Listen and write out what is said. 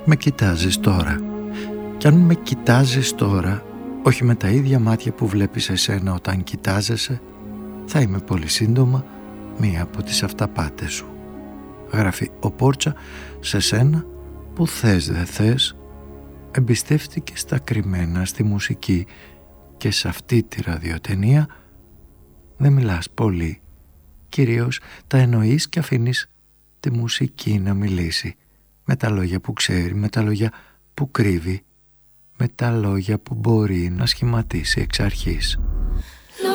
με κοιτάζεις τώρα. Κι αν με κοιτάζεις τώρα, όχι με τα ίδια μάτια που βλέπεις εσένα όταν κοιτάζεσαι, θα είμαι πολύ σύντομα μία από τις αυταπάτες σου. Γράφει ο Πόρτσα σε σένα που θες δε θες, εμπιστεύτηκες τα κρυμμένα στη μουσική και σε αυτή τη ραδιοτενία δεν μιλάς πολύ. Κυρίως τα εννοείς και αφήνεις τη μουσική να μιλήσει με τα λόγια που ξέρει, με τα λόγια που κρύβει, με τα λόγια που μπορεί να σχηματίσει εξ αρχής.